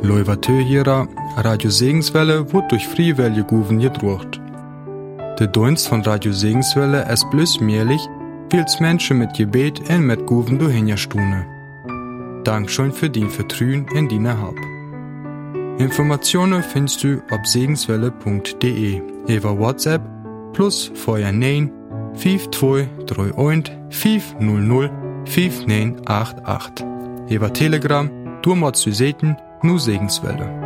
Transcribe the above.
Leuvatö Radio Segenswelle wird durch Friewelle Guven gedruckt. Der Dienst von Radio Segenswelle ist bloß möglich, weil's Menschen mit Gebet und mit Guven durchhinjastune. Dankeschön für dein Vertrauen in deine Hab. Informationen findest du auf segenswelle.de über WhatsApp plus vorher 9 5231 500 5988. Über Telegram, du machst du Seten, nur Segenswelle.